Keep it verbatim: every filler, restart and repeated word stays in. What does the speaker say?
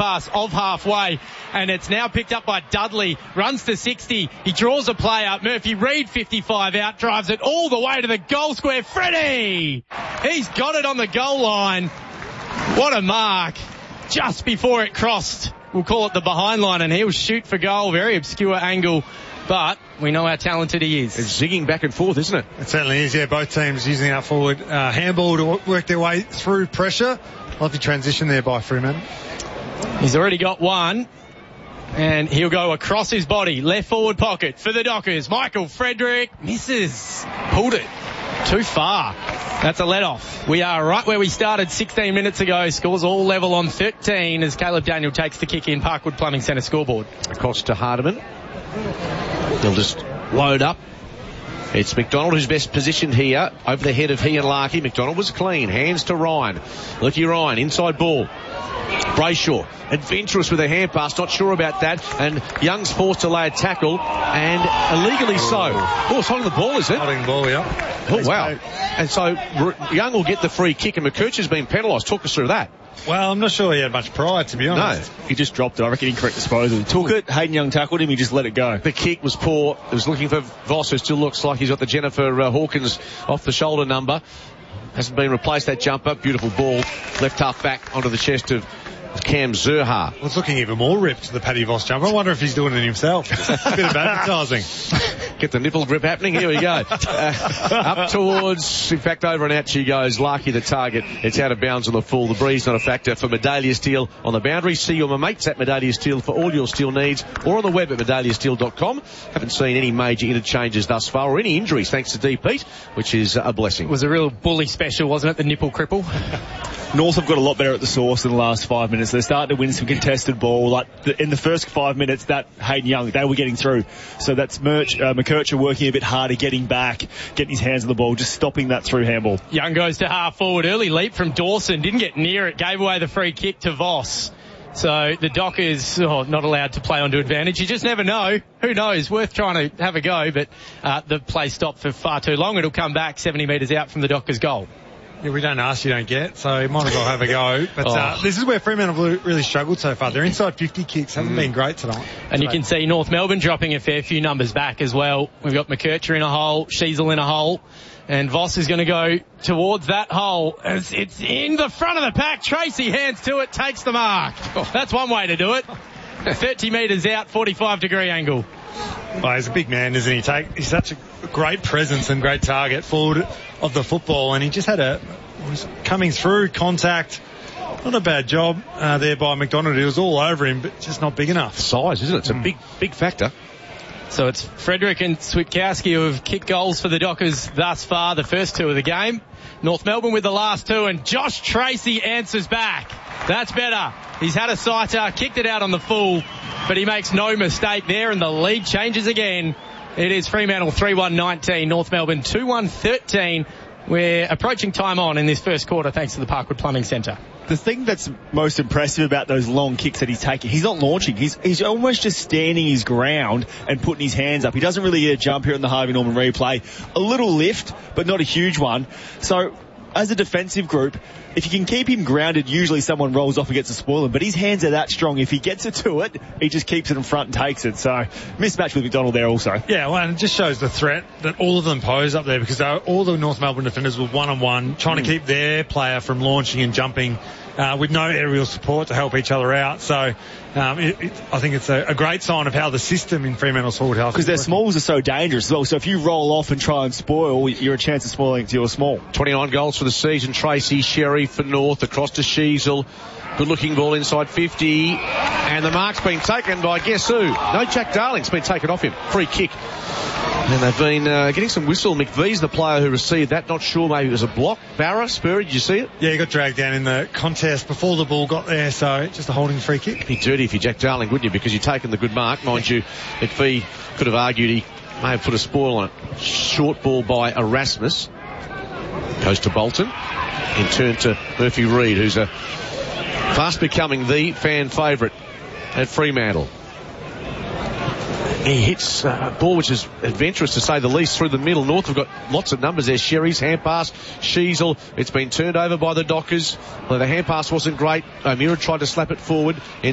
pass of halfway, and it's now picked up by Dudley. Runs to sixty. He draws a play up. Murphy Reid, fifty-five out, drives it all the way to the goal square. Freddie! He's got it on the goal line. What a mark. Just before it crossed, we'll call it the behind line, and he'll shoot for goal. Very obscure angle, but we know how talented he is. It's zigging back and forth, isn't it? It certainly is, yeah. Both teams using that forward uh, handball to work their way through pressure. Lovely transition there by Fremantle. He's already got one, and he'll go across his body. Left forward pocket for the Dockers. Michael Frederick misses. Pulled it. Too far. That's a let-off. We are right where we started sixteen minutes ago. Scores all level on thirteen as Caleb Daniel takes the kick in. Parkwood Plumbing Centre scoreboard. Across to Hardiman. They'll just load up. It's McDonald who's best positioned here. Over the head of he and Larkey. McDonald was clean. Hands to Ryan. Lucky Ryan. Inside ball. Brayshaw. Adventurous with a hand pass. Not sure about that. And Young's forced to lay a tackle. And illegally so. Oh, it's holding the ball, is it? Holding the ball, yeah. Oh, wow. And so Young will get the free kick and McCurch's been penalised. Talk us through that. Well, I'm not sure he had much pride, to be honest. No. He just dropped it. I reckon incorrect disposal. He took it. Hayden Young tackled him. He just let it go. The kick was poor. He was looking for Voss, who still looks like he's got the Jennifer uh, Hawkins off the shoulder number. Hasn't been replaced, that jumper. Beautiful ball. Left half back onto the chest of Cam Zurha. Well, it's looking even more ripped, the Paddy Voss jumper. I wonder if he's doing it himself. A bit of advertising. Get the nipple grip happening. Here we go. Uh, up towards, in fact, over and out she goes. Larkey the target. It's out of bounds on the full. The breeze not a factor for Medallia Steel on the boundary. See your mates at Medallia Steel for all your steel needs, or on the web at medallia steel dot com. Haven't seen any major interchanges thus far, or any injuries, thanks to D. Pete, which is a blessing. It was a real bully special, wasn't it? The nipple cripple. North have got a lot better at the source in the last five minutes. They're starting to win some contested ball. Like the, in the first five minutes, that Hayden Young, they were getting through. So that's Merch, uh, McCurcher working a bit harder, getting back, getting his hands on the ball, just stopping that through handball. Young goes to half forward. Early leap from Dawson. Didn't get near it. Gave away the free kick to Voss. So the Dockers oh, not allowed to play onto advantage. You just never know. Who knows? Worth trying to have a go, but uh, the play stopped for far too long. It'll come back seventy metres out from the Dockers' goal. Yeah, we don't ask, you don't get, so you might as well have a go. But oh. uh, this is where Fremantle have really struggled so far. Their inside fifty kicks haven't mm. been great tonight. And today. You can see North Melbourne dropping a fair few numbers back as well. We've got McCurcher in a hole, Sheasel in a hole, and Voss is going to go towards that hole. It's, it's in the front of the pack. Tracy hands to it, takes the mark. Oh, that's one way to do it. thirty metres out, forty-five degree angle. Well, he's a big man, isn't he? Take, he's such a great presence and great target forward of the football, and he just had a was coming through contact. Not a bad job uh, there by McDonald. It was all over him, but just not big enough. Size, isn't it? It's mm. a big, big factor. So it's Frederick and Switkowski who have kicked goals for the Dockers thus far, the first two of the game. North Melbourne with the last two, and Josh Tracy answers back. That's better. He's had a sighter, kicked it out on the full, but he makes no mistake there, and the lead changes again. It is Fremantle three one nineteen, North Melbourne two one thirteen. We're approaching time on in this first quarter thanks to the Parkwood Plumbing Centre. The thing that's most impressive about those long kicks that he's taking, he's not launching. He's he's almost just standing his ground and putting his hands up. He doesn't really get a jump here in the Harvey Norman replay. A little lift, but not a huge one. So as a defensive group, if you can keep him grounded, usually someone rolls off and gets a spoiler, but his hands are that strong. If he gets it to it, he just keeps it in front and takes it. So mismatch with McDonald there also. Yeah, well, and it just shows the threat that all of them pose up there, because all the North Melbourne defenders were one-on-one, trying mm. to keep their player from launching and jumping uh, with no aerial support to help each other out. So um, it, it, I think it's a, a great sign of how the system in Fremantle's forward half, because their smalls are so dangerous as well. So if you roll off and try and spoil, you're a chance of spoiling it to your small. twenty-nine goals for the season. Tracy, Sherry for North, across to Sheasel. Good looking ball inside fifty, and the mark's been taken by guess who? No, Jack Darling's been taken off him. Free kick. And they've been uh, getting some whistle. McVee's the player who received that. Not sure, maybe it was a block. Barra, Spurry, did you see it? Yeah, he got dragged down in the contest before the ball got there, so just a holding free kick. It'd be dirty if you're Jack Darling, wouldn't you? Because you've taken the good mark. Mind you, McVee could have argued he may have put a spoil on it. Short ball by Erasmus. Goes to Bolton. In turn to Murphy Reid, who's a fast becoming the fan favourite at Fremantle. He hits a ball which is adventurous to say the least through the middle. North have got lots of numbers there. Sherry's hand pass, Sheasel. It's been turned over by the Dockers. Well, the hand pass wasn't great. O'Meara tried to slap it forward.